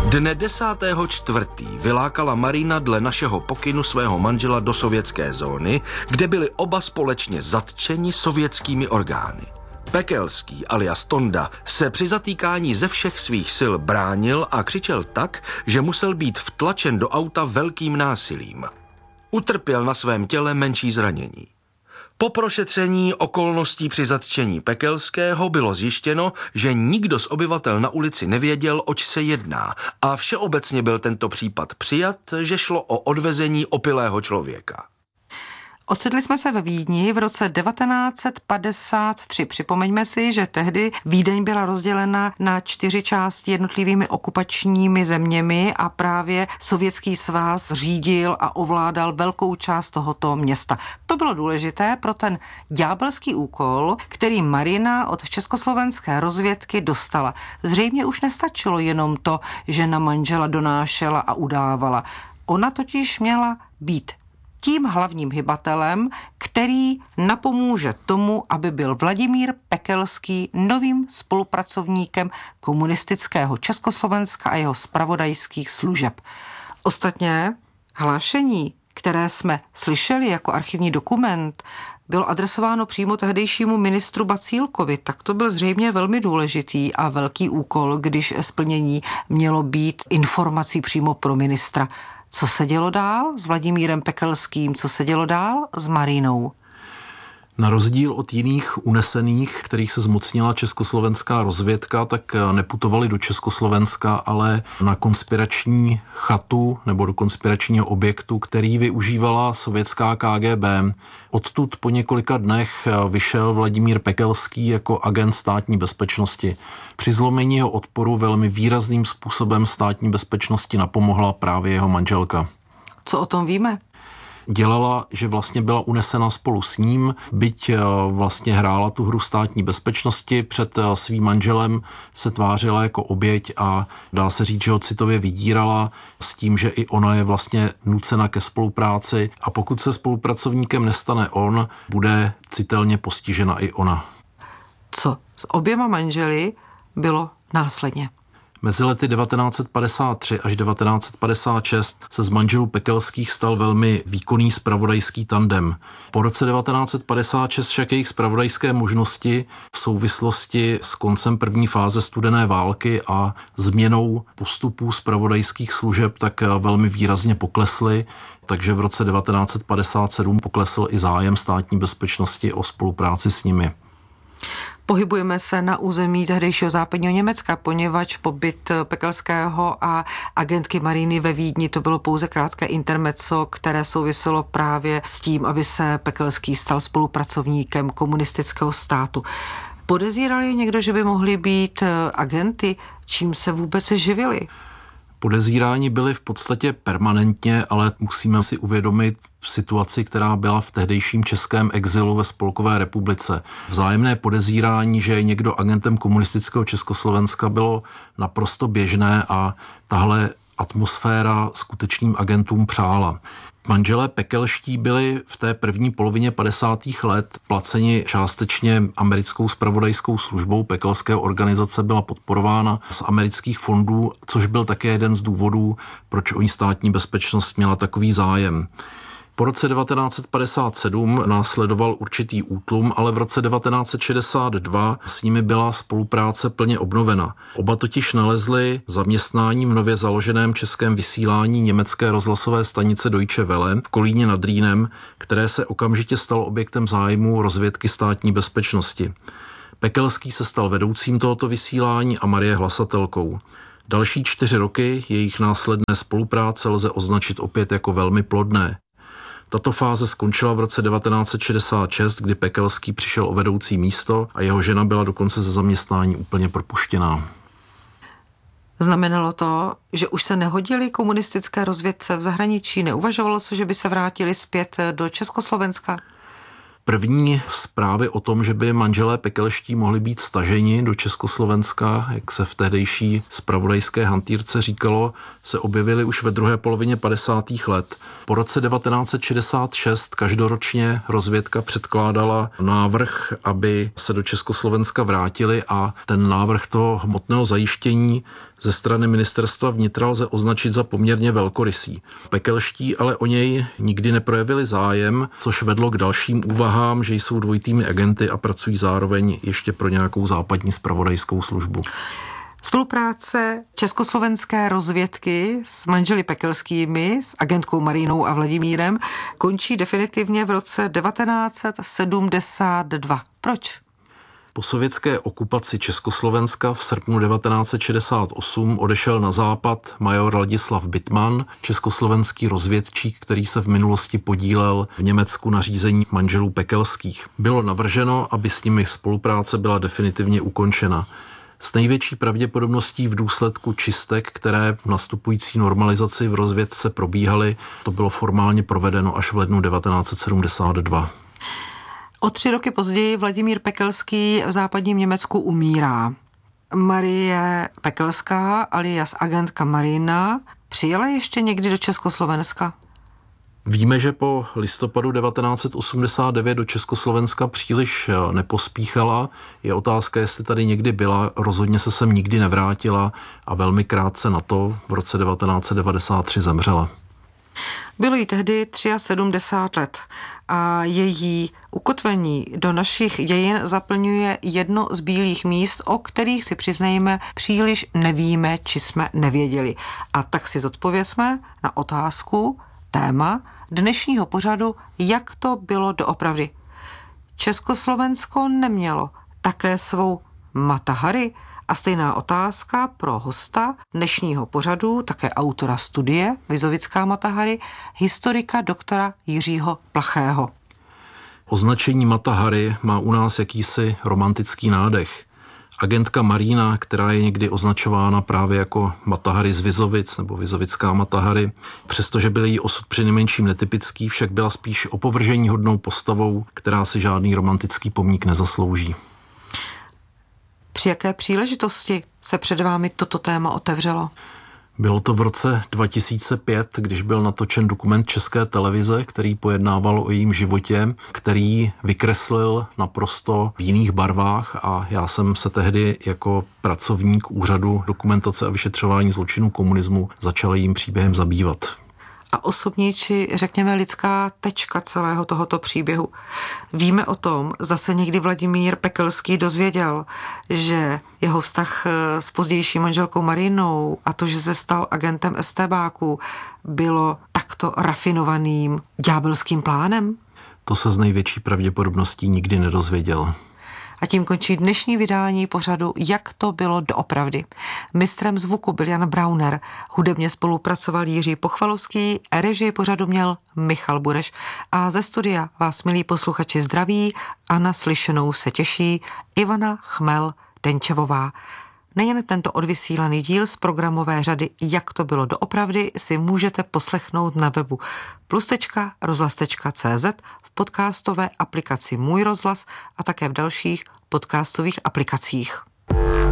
Dne 10.4. vylákala Marina dle našeho pokynu svého manžela do sovětské zóny, kde byli oba společně zatčeni sovětskými orgány. Pekelský alias Tonda se při zatýkání ze všech svých sil bránil a křičel tak, že musel být vtlačen do auta velkým násilím. Utrpěl na svém těle menší zranění. Po prošetření okolností při zatčení Pekelského bylo zjištěno, že nikdo z obyvatel na ulici nevěděl, oč se jedná, a všeobecně byl tento případ přijat, že šlo o odvezení opilého člověka. Ocitli jsme se ve Vídni v roce 1953. Připomeňme si, že tehdy Vídeň byla rozdělena na 4 části jednotlivými okupačními zeměmi a právě Sovětský svaz řídil a ovládal velkou část tohoto města. To bylo důležité pro ten ďábelský úkol, který Marina od československé rozvědky dostala. Zřejmě už nestačilo jenom to, že na manžela donášela a udávala. Ona totiž měla být tím hlavním hybatelem, který napomůže tomu, aby byl Vladimír Pekelský novým spolupracovníkem komunistického Československa a jeho zpravodajských služeb. Ostatně hlášení, které jsme slyšeli jako archivní dokument, bylo adresováno přímo tehdejšímu ministru Bacílkovi, tak to byl zřejmě velmi důležitý a velký úkol, když splnění mělo být informací přímo pro ministra. Co se dělo dál s Vladimírem Pekelským, co se dělo dál s Marinou? Na rozdíl od jiných unesených, kterých se zmocnila československá rozvědka, tak neputovali do Československa, ale na konspirační chatu nebo do konspiračního objektu, který využívala sovětská KGB. Odtud po několika dnech vyšel Vladimír Pekelský jako agent státní bezpečnosti. Při zlomení jeho odporu velmi výrazným způsobem státní bezpečnosti napomohla právě jeho manželka. Co o tom víme? Dělala, že vlastně byla unesena spolu s ním, byť vlastně hrála tu hru státní bezpečnosti, před svým manželem se tvářila jako oběť a dá se říct, že ho citově vydírala s tím, že i ona je vlastně nucena ke spolupráci a pokud se spolupracovníkem nestane on, bude citelně postižena i ona. Co s oběma manželi bylo následně? Mezi lety 1953 až 1956 se z manželů Pekelských stal velmi výkonný zpravodajský tandem. Po roce 1956 však jejich zpravodajské možnosti v souvislosti s koncem první fáze studené války a změnou postupů zpravodajských služeb tak velmi výrazně poklesly, takže v roce 1957 poklesl i zájem státní bezpečnosti o spolupráci s nimi. Pohybujeme se na území tehdejšího západního Německa, poněvadž pobyt Pekelského a agentky Mariny ve Vídni to bylo pouze krátké intermezzo, které souviselo právě s tím, aby se Pekelský stal spolupracovníkem komunistického státu. Podezírali je někdo, že by mohli být agenty, čím se vůbec živili? Podezíráni byli v podstatě permanentně, ale musíme si uvědomit situaci, která byla v tehdejším českém exilu ve Spolkové republice. Vzájemné podezírání, že je někdo agentem komunistického Československa, bylo naprosto běžné a tahle atmosféra skutečným agentům přála. Manželé Pekelští byli v té první polovině 50. let placeni částečně americkou zpravodajskou službou. Pekelského organizace byla podporována z amerických fondů, což byl také jeden z důvodů, proč o ní státní bezpečnost měla takový zájem. Po roce 1957 následoval určitý útlum, ale v roce 1962 s nimi byla spolupráce plně obnovena. Oba totiž nalezli zaměstnání v nově založeném českém vysílání německé rozhlasové stanice Deutsche Welle v Kolíně nad Rýnem, které se okamžitě stalo objektem zájmu rozvědky státní bezpečnosti. Pekelský se stal vedoucím tohoto vysílání a Marie hlasatelkou. Další 4 roky jejich následné spolupráce lze označit opět jako velmi plodné. Tato fáze skončila v roce 1966, kdy Pekelský přišel o vedoucí místo a jeho žena byla dokonce ze zaměstnání úplně propuštěná. Znamenalo to, že už se nehodili komunistické rozvědce v zahraničí, neuvažovalo se, že by se vrátili zpět do Československa? První zprávy o tom, že by manželé Pekelští mohli být staženi do Československa, jak se v tehdejší zpravodajské hantýrce říkalo, se objevily už ve druhé polovině 50. let. Po roce 1966 každoročně rozvědka předkládala návrh, aby se do Československa vrátili a ten návrh toho hmotného zajištění ze strany ministerstva vnitra lze označit za poměrně velkorysý. Pekelští ale o něj nikdy neprojevili zájem, což vedlo k dalším úvahám, že jsou dvojitými agenty a pracují zároveň ještě pro nějakou západní zpravodajskou službu. Spolupráce československé rozvědky s manželi Pekelskými, s agentkou Marínou a Vladimírem, končí definitivně v roce 1972. Proč? Po sovětské okupaci Československa v srpnu 1968 odešel na západ major Ladislav Bittmann, československý rozvědčík, který se v minulosti podílel v Německu na řízení manželů Pekelských. Bylo navrženo, aby s nimi spolupráce byla definitivně ukončena. S největší pravděpodobností v důsledku čistek, které v nastupující normalizaci v rozvědce probíhaly, to bylo formálně provedeno až v lednu 1972. O 3 roky později Vladimír Pekelský v západním Německu umírá. Marie Pekelská alias agentka Marína přijela ještě někdy do Československa? Víme, že po listopadu 1989 do Československa příliš nepospíchala. Je otázka, jestli tady někdy byla, rozhodně se sem nikdy nevrátila a velmi krátce na to v roce 1993 zemřela. Bylo jí tehdy 73 let a její ukotvení do našich dějin zaplňuje jedno z bílých míst, o kterých si přiznejme příliš nevíme, či jsme nevěděli. A tak si zodpovězme na otázku, téma dnešního pořadu, jak to bylo doopravdy. Československo nemělo také svou Mata Hari? A stejná otázka pro hosta dnešního pořadu, také autora studie Vizovická Mata Hari, historika doktora Jiřího Plachého. Označení Mata Hari má u nás jakýsi romantický nádech. Agentka Marína, která je někdy označována právě jako Mata Hari z Vizovic nebo Vizovická Mata Hari, přestože byl její osud přinejmenším netypický, však byla spíš opovrženíhodnou postavou, která si žádný romantický pomník nezaslouží. Při jaké příležitosti se před vámi toto téma otevřelo? Bylo to v roce 2005, když byl natočen dokument České televize, který pojednával o jejím životě, který vykreslil naprosto v jiných barvách a já jsem se tehdy jako pracovník Úřadu dokumentace a vyšetřování zločinů komunismu začal jejím příběhem zabývat. A osobní či řekněme lidská tečka celého tohoto příběhu. Víme o tom, zase někdy Vladimír Pekelský dozvěděl, že jeho vztah s pozdější manželkou Marínou a to, že se stal agentem StBáku, bylo takto rafinovaným ďábelským plánem? To se z největší pravděpodobností nikdy nedozvěděl. A tím končí dnešní vydání pořadu Jak to bylo doopravdy. Mistrem zvuku byl Jan Brauner, hudebně spolupracoval Jiří Pochvalovský, režii pořadu měl Michal Bureš a ze studia vás, milí posluchači, zdraví a na slyšenou se těší Ivana Chmel-Denčevová. Nejen tento odvysílaný díl z programové řady Jak to bylo doopravdy si můžete poslechnout na webu plus.rozhlas.cz, v podcastové aplikaci Můj rozhlas a také v dalších podcastových aplikacích.